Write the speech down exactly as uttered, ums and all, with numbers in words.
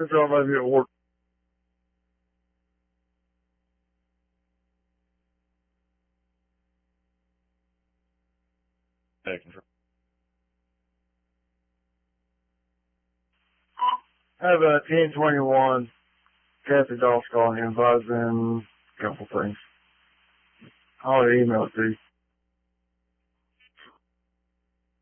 Good job out of you at work. Hey, control. I have a ten twenty-one Kathy Doss calling you, advising a couple things. I'll email it to you.